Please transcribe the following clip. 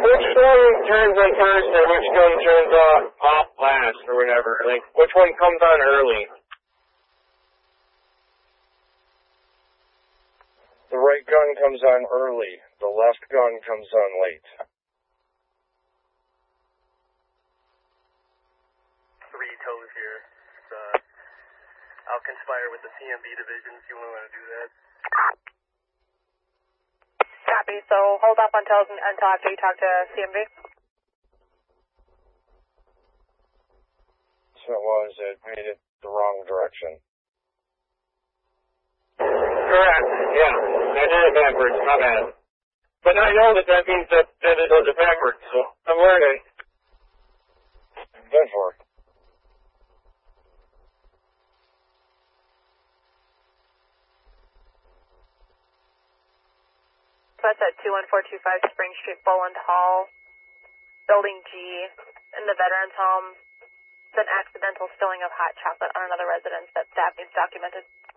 which gun turns on first or which gun turns off last or whatever? Like, which one comes on early? The right gun comes on early. The left gun comes on late. 3 toes here. I'll conspire with the CMB divisions. You want to do that? Copy. So hold off until after you talk to CMB. So it was. It made it the wrong direction. Correct. Yeah. I did it backwards. My bad. But I know that means that it does it backwards, so I'm learning. Good for it. That's at 21425 Spring Street, Boland Hall, Building G, in the Veterans Home. It's an accidental spilling of hot chocolate on another residence that staff needs documented.